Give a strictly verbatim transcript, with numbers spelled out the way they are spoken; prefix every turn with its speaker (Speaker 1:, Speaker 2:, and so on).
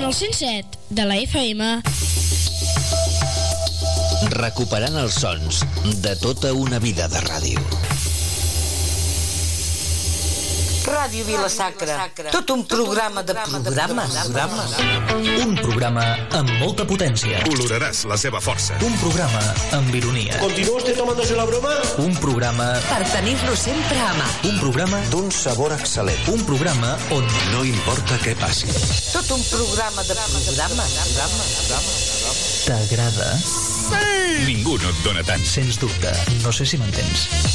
Speaker 1: el cent set de la F M.
Speaker 2: Recuperant els sons de tota una vida de ràdio.
Speaker 3: Ràdio Vila-sacra, tot un programa de programes.
Speaker 4: Un programa amb molta potència.
Speaker 5: Oloraràs la seva força.
Speaker 4: Un programa amb ironia.
Speaker 6: ¿Continúa usted tomándose la broma?
Speaker 4: Un programa...
Speaker 3: Per tenir-lo sempre a mà.
Speaker 4: Un programa...
Speaker 2: D'un sabor excel·lent.
Speaker 4: Un programa on...
Speaker 2: No importa què passi.
Speaker 3: Tot un programa de programes.
Speaker 4: T'agrada?
Speaker 5: Ningú no et dona tant.
Speaker 4: Sens dubte. No sé si m'entens.